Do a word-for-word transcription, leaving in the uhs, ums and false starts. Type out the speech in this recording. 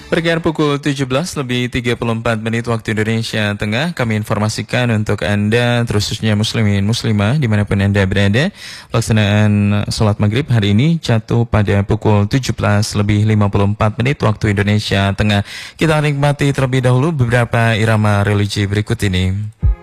Perkiraan pukul tujuh belas lebih tiga puluh empat menit waktu Indonesia Tengah, kami informasikan untuk Anda, khususnya muslimin muslimah dimanapun Anda berada, pelaksanaan sholat maghrib hari ini jatuh pada pukul tujuh belas lebih lima puluh empat menit waktu Indonesia Tengah. Kita nikmati terlebih dahulu beberapa irama religi berikut ini.